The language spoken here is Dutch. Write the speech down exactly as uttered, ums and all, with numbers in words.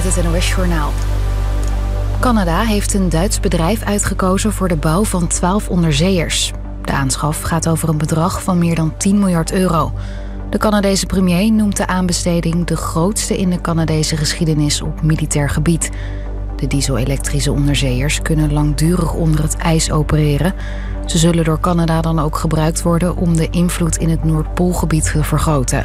het N O S-journaal. Canada heeft een Duits bedrijf uitgekozen voor de bouw van twaalf onderzeeërs. De aanschaf gaat over een bedrag van meer dan tien miljard euro. De Canadese premier noemt de aanbesteding de grootste in de Canadese geschiedenis op militair gebied. De diesel-elektrische onderzeeërs kunnen langdurig onder het ijs opereren. Ze zullen door Canada dan ook gebruikt worden om de invloed in het Noordpoolgebied te vergroten.